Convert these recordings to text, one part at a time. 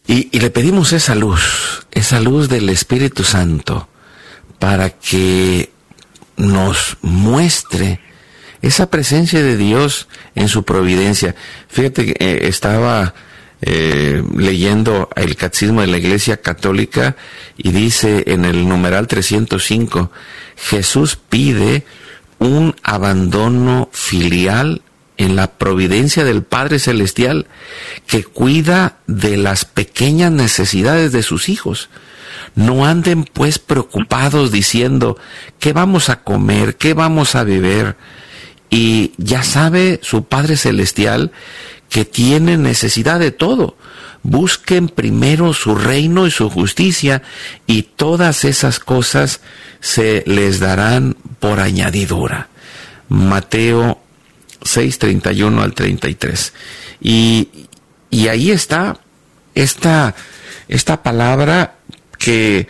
Y le pedimos esa luz del Espíritu Santo, para que nos muestre esa presencia de Dios en su providencia. Fíjate que estaba leyendo el Catecismo de la Iglesia Católica y dice en el numeral 305, Jesús pide un abandono filial en la providencia del Padre Celestial, que cuida de las pequeñas necesidades de sus hijos. No anden pues preocupados diciendo, ¿qué vamos a comer? ¿Qué vamos a beber? Y ya sabe su Padre Celestial que tiene necesidad de todo. Busquen primero su reino y su justicia, y todas esas cosas se les darán por añadidura. Mateo 6:31 al 33. Y ahí está esta palabra que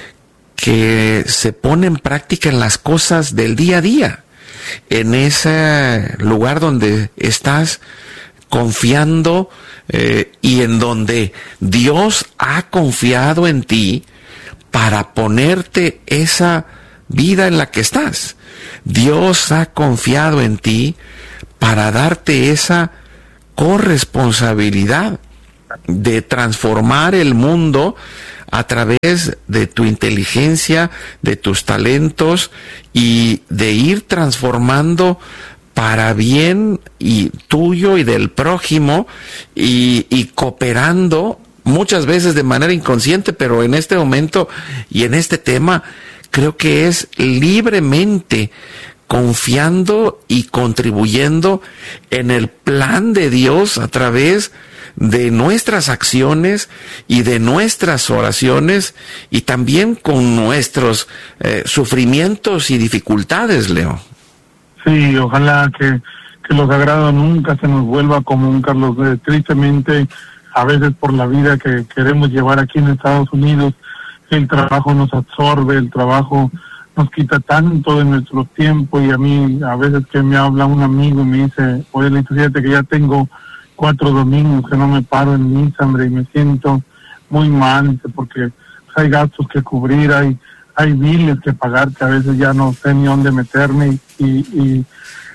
se pone en práctica en las cosas del día a día, en ese lugar donde estás confiando y en donde Dios ha confiado en ti para ponerte esa vida en la que estás. Dios ha confiado en ti para darte esa corresponsabilidad de transformar el mundo a través de tu inteligencia, de tus talentos, y de ir transformando para bien y tuyo y del prójimo, y cooperando muchas veces de manera inconsciente, pero en este momento y en este tema creo que es libremente confiando y contribuyendo en el plan de Dios a través de nuestras acciones y de nuestras oraciones, y también con nuestros sufrimientos y dificultades, Leo. Sí, ojalá que lo sagrado nunca se nos vuelva común, Carlos. Tristemente, a veces por la vida que queremos llevar aquí en Estados Unidos, el trabajo nos absorbe, el trabajo nos quita tanto de nuestro tiempo, y a mí, a veces que me habla un amigo y me dice, oye, Lito, fíjate que ya tengo 4 domingos que no me paro en misa, hombre, y me siento muy mal, porque hay gastos que cubrir, hay biles que pagar, que a veces ya no sé ni dónde meterme, y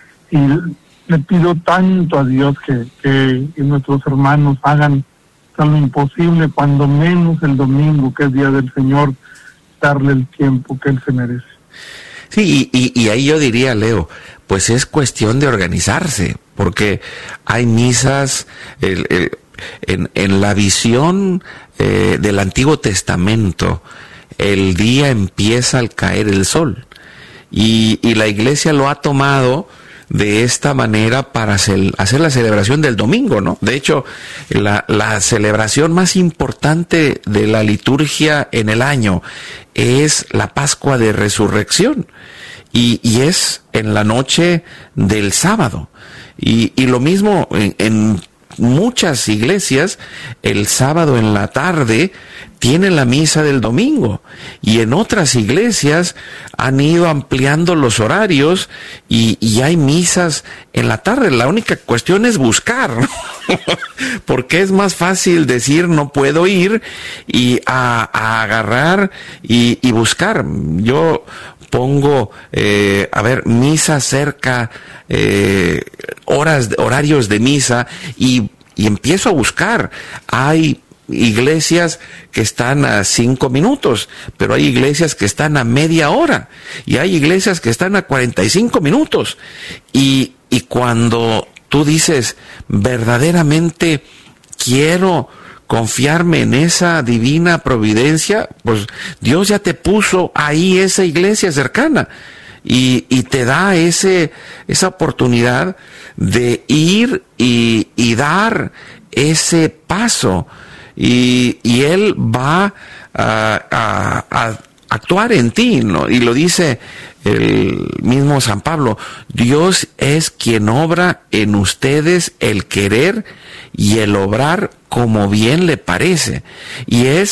le pido tanto a Dios que nuestros hermanos hagan lo imposible, cuando menos el domingo, que es Día del Señor, darle el tiempo que Él se merece. Sí, y ahí yo diría, Leo, pues es cuestión de organizarse, porque hay misas, en la visión del Antiguo Testamento, el día empieza al caer el sol, y la Iglesia lo ha tomado de esta manera para hacer la celebración del domingo, ¿no? De hecho, la celebración más importante de la liturgia en el año es la Pascua de Resurrección, y es en la noche del sábado. Y lo mismo en muchas iglesias, el sábado en la tarde tienen la misa del domingo, y en otras iglesias han ido ampliando los horarios y hay misas en la tarde. La única cuestión es buscar, ¿no? Porque es más fácil decir no puedo ir y a agarrar y buscar. Yo pongo, misa cerca, horarios de misa, y empiezo a buscar. Hay iglesias que están a 5 minutos, pero hay iglesias que están a media hora, y hay iglesias que están a 45 minutos. Y cuando tú dices, verdaderamente quiero confiarme en esa divina providencia, pues Dios ya te puso ahí esa iglesia cercana, y te da esa oportunidad de ir y dar ese paso, y Él va a actuar en ti, ¿no? Y lo dice el mismo San Pablo: Dios es quien obra en ustedes el querer y el obrar como bien le parece. Y es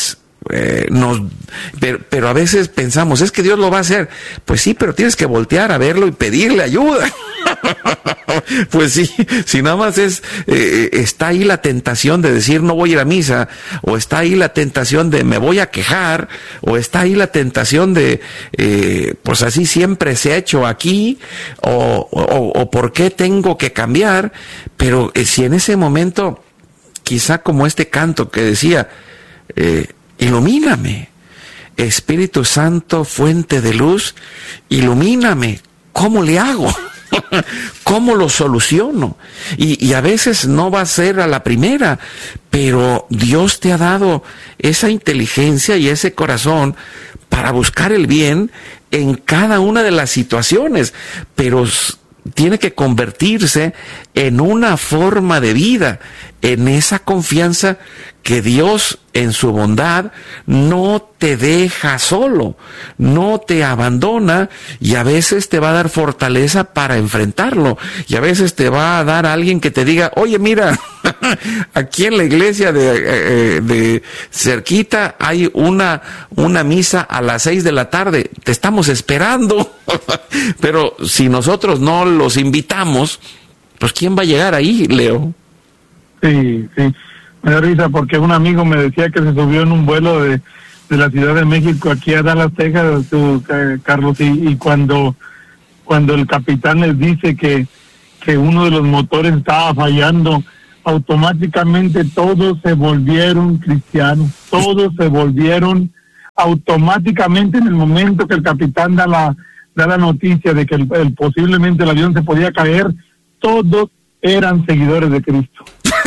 pero a veces pensamos, es que Dios lo va a hacer. Pues sí, pero tienes que voltear a verlo y pedirle ayuda. Pues sí, si nada más está ahí la tentación de decir no voy a ir a misa, o está ahí la tentación de me voy a quejar, o está ahí la tentación de pues así siempre se ha hecho aquí, o por qué tengo que cambiar. Pero si en ese momento, quizá como este canto que decía, ilumíname, Espíritu Santo, fuente de luz, ilumíname, ¿cómo le hago? ¿Cómo lo soluciono? Y a veces no va a ser a la primera, pero Dios te ha dado esa inteligencia y ese corazón para buscar el bien en cada una de las situaciones, pero tiene que convertirse en una forma de vida, en esa confianza que Dios en su bondad no te deja solo, no te abandona, y a veces te va a dar fortaleza para enfrentarlo, y a veces te va a dar a alguien que te diga, oye, mira, aquí en la iglesia de cerquita hay una misa a las 6 de la tarde, te estamos esperando. Pero si nosotros no los invitamos, pues ¿quién va a llegar ahí, Leo? Sí, me da risa porque un amigo me decía que se subió en un vuelo de la Ciudad de México aquí a Dallas, Texas, Carlos, y cuando el capitán les dice que uno de los motores estaba fallando, automáticamente todos se volvieron cristianos, todos se volvieron automáticamente en el momento que el capitán da la noticia de que posiblemente el avión se podía caer, todos eran seguidores de Cristo.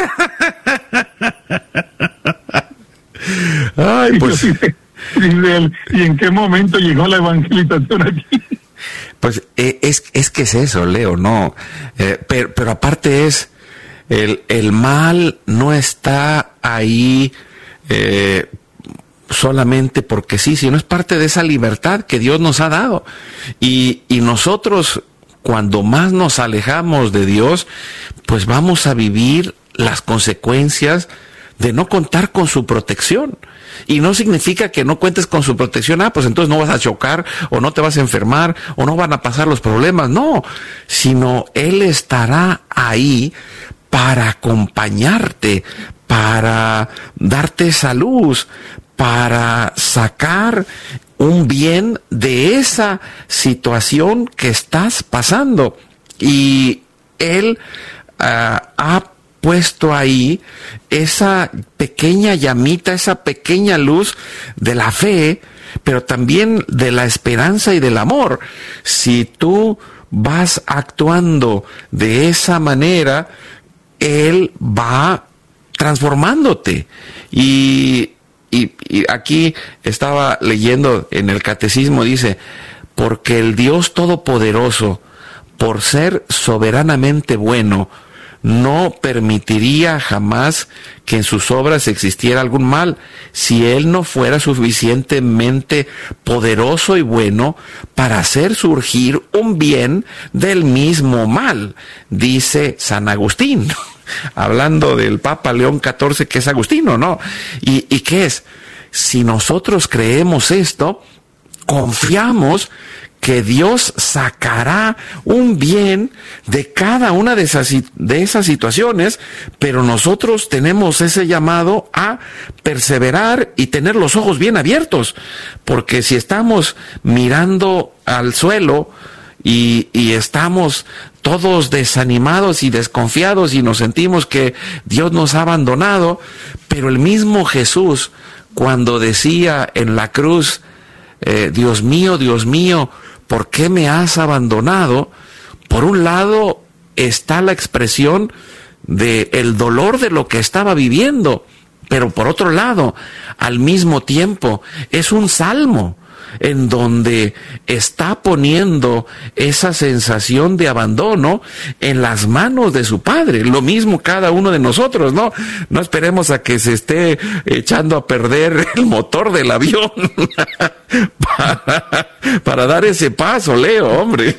Ay, pues. ¿Y en qué momento llegó la evangelización aquí? Pues es que es eso, Leo, no. Pero aparte es, el mal no está ahí solamente porque sí, sino es parte de esa libertad que Dios nos ha dado. Y nosotros, cuando más nos alejamos de Dios, pues vamos a vivir las consecuencias de no contar con su protección. Y no significa que no cuentes con su protección, pues entonces no vas a chocar, o no te vas a enfermar, o no van a pasar los problemas, no, sino Él estará ahí para acompañarte, para darte esa luz, para sacar un bien de esa situación que estás pasando. Y Él ha puesto ahí esa pequeña llamita, esa pequeña luz de la fe, pero también de la esperanza y del amor. Si tú vas actuando de esa manera, Él va transformándote. Y aquí estaba leyendo en el catecismo, dice, porque el Dios Todopoderoso, por ser soberanamente bueno, no permitiría jamás que en sus obras existiera algún mal, si Él no fuera suficientemente poderoso y bueno para hacer surgir un bien del mismo mal, dice San Agustín, hablando del Papa León XIV, que es agustino, ¿no? ¿Y qué es? Si nosotros creemos esto, confiamos que Dios sacará un bien de cada una de esas situaciones, pero nosotros tenemos ese llamado a perseverar y tener los ojos bien abiertos, porque si estamos mirando al suelo y estamos todos desanimados y desconfiados y nos sentimos que Dios nos ha abandonado, pero el mismo Jesús, cuando decía en la cruz, Dios mío, ¿por qué me has abandonado? Por un lado está la expresión del dolor de lo que estaba viviendo, pero por otro lado, al mismo tiempo, es un salmo en donde está poniendo esa sensación de abandono en las manos de su Padre. Lo mismo cada uno de nosotros, ¿no? No esperemos a que se esté echando a perder el motor del avión para dar ese paso, Leo, hombre.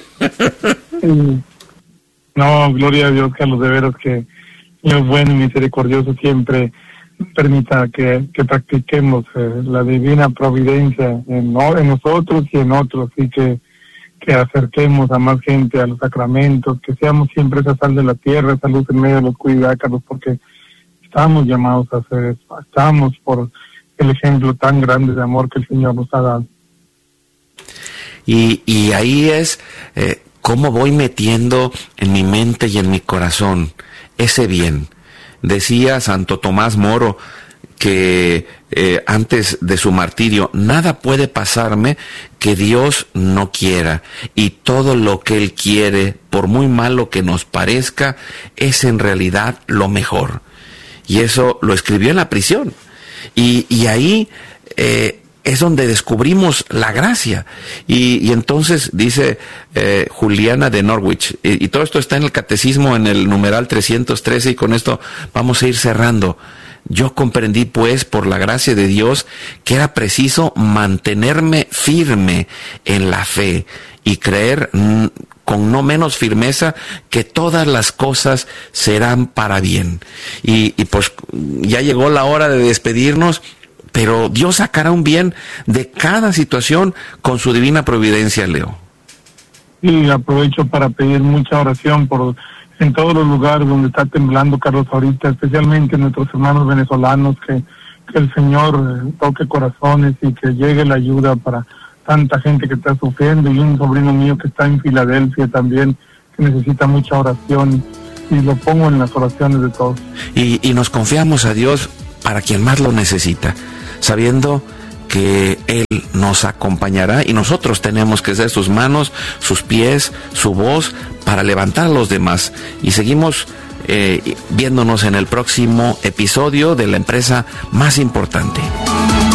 No, gloria a Dios, Carlos, de veras que es bueno y misericordioso siempre permita que practiquemos la divina providencia en nosotros y en otros, y que acerquemos a más gente a los sacramentos, que seamos siempre esa sal de la tierra, esa luz en medio de la oscuridad, Carlos, porque estamos llamados a hacer eso, estamos por el ejemplo tan grande de amor que el Señor nos ha dado. Y ahí es cómo voy metiendo en mi mente y en mi corazón ese bien. Decía Santo Tomás Moro que antes de su martirio, nada puede pasarme que Dios no quiera, y todo lo que Él quiere, por muy malo que nos parezca, es en realidad lo mejor. Y eso lo escribió en la prisión. Y ahí es donde descubrimos la gracia. Y entonces dice Juliana de Norwich, y todo esto está en el Catecismo en el numeral 313, y con esto vamos a ir cerrando. Yo comprendí, pues, por la gracia de Dios, que era preciso mantenerme firme en la fe y creer con no menos firmeza que todas las cosas serán para bien. Y pues ya llegó la hora de despedirnos, pero Dios sacará un bien de cada situación con su divina providencia, Leo. Y aprovecho para pedir mucha oración en todos los lugares donde está temblando, Carlos, ahorita, especialmente nuestros hermanos venezolanos, que el Señor toque corazones y que llegue la ayuda para tanta gente que está sufriendo, y un sobrino mío que está en Filadelfia también, que necesita mucha oración, y lo pongo en las oraciones de todos. Y nos confiamos a Dios para quien más lo necesita, sabiendo que Él nos acompañará, y nosotros tenemos que ser sus manos, sus pies, su voz para levantar a los demás. Y seguimos viéndonos en el próximo episodio de la empresa más importante.